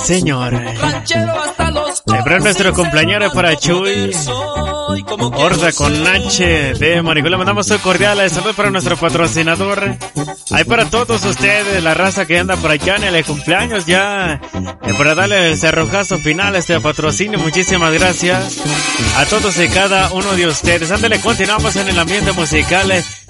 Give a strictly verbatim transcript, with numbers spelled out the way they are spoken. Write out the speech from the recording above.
señor. Celebrar nuestro cumpleaños para Chuy Orza con H de Maricón. Le mandamos un cordial salud para nuestro patrocinador. Hay para todos ustedes, la raza que anda por allá en el cumpleaños ya, eh, para darle el cerrojazo final a este patrocinio. Muchísimas gracias a todos y cada uno de ustedes. Ándale, continuamos en el ambiente musical.